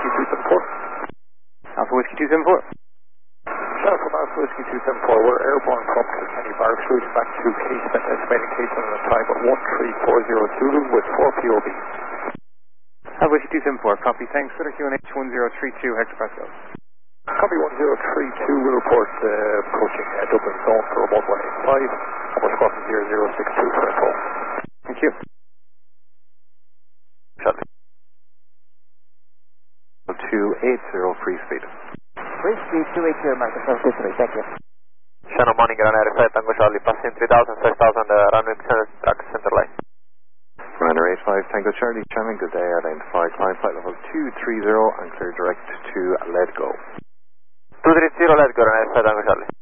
274. Alpha Whiskey 274. Shell from Alpha Whiskey 274, we're airborne from Kilkenny Barracks, routing back to Casement, estimating Casement on a time of 1340 Zulu with 4 POB. Alpha Whiskey 274, copy, thanks for the QNH 1032 hectopascals. Copy 1032, we'll report approaching Dublin zone for remote 185, and we're squawking 0062 for info. Thank you. Charlie. 280 free speed. Free speed 280, Marcus, thank you. Shannon Morning, Granada, Flight Tango Charlie, passing 3000, 6000, runway track center line. Runner 85, Tango Charlie, Shannon, good day, identify climb flight level 230 and clear direct to Let Go. 230, Let Go, Granada, Flight Tango Charlie.